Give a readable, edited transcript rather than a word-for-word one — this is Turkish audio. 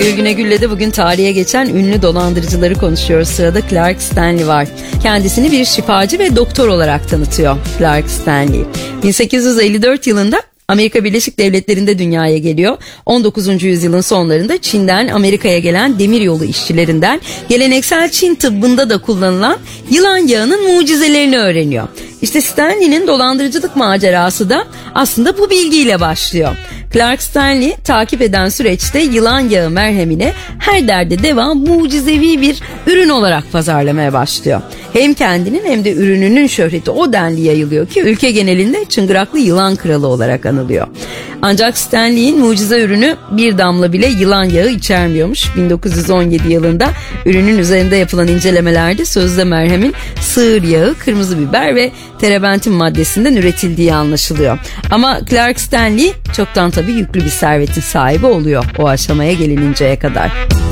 Nurgül Günegül'le de bugün tarihe geçen ünlü dolandırıcıları konuşuyoruz. Sırada Clark Stanley var. Kendisini bir şifacı ve doktor olarak tanıtıyor Clark Stanley. 1854 yılında Amerika Birleşik Devletleri'nde dünyaya geliyor. 19. yüzyılın sonlarında Çin'den Amerika'ya gelen demiryolu işçilerinden geleneksel Çin tıbbında da kullanılan yılan yağının mucizelerini öğreniyor. İşte Stanley'nin dolandırıcılık macerası da aslında bu bilgiyle başlıyor. Clark Stanley takip eden süreçte yılan yağı merhemini her derde deva mucizevi bir ürün olarak pazarlamaya başlıyor. Hem kendinin hem de ürününün şöhreti o denli yayılıyor ki ülke genelinde çıngıraklı yılan kralı olarak anılıyor. Ancak Stanley'in mucize ürünü bir damla bile yılan yağı içermiyormuş. 1917 yılında ürünün üzerinde yapılan incelemelerde sözde merhemin sığır yağı, kırmızı biber ve terebentin maddesinden üretildiği anlaşılıyor. Ama Clark Stanley çoktan tabii yüklü bir servetin sahibi oluyor o aşamaya gelininceye kadar.